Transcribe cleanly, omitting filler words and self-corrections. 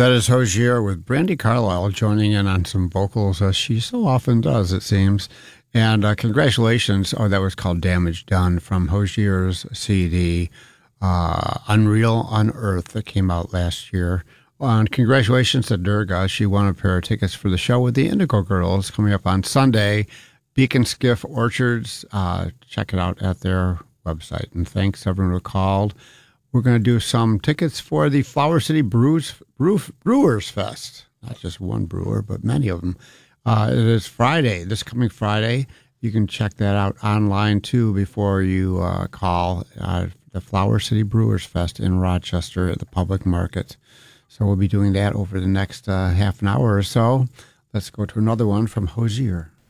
That is Hozier with Brandy Carlisle joining in on some vocals, as she so often does, it seems. And congratulations. Oh, that was called Damage Done from Hozier's CD, Unreal Unearthed, that came out last year. And congratulations to Durga. She won a pair of tickets for the show with the Indigo Girls coming up on Sunday. Beacon Skiff Orchards. Check it out at their website. And thanks everyone who called. We're going to do some tickets for the Flower City Brewers Fest. Not just one brewer, but many of them. It is Friday, this coming Friday. You can check that out online, too, before you call the Flower City Brewers Fest in Rochester at the public market. So we'll be doing that over the next half an hour or so. Let's go to another one from Hozier.